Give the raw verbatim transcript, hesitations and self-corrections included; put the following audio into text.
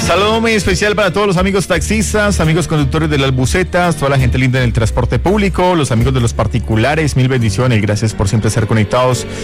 Saludo muy especial para todos los amigos taxistas, amigos conductores de las busetas, toda la gente linda en el transporte público, los amigos de los particulares, mil bendiciones, gracias por siempre estar conectados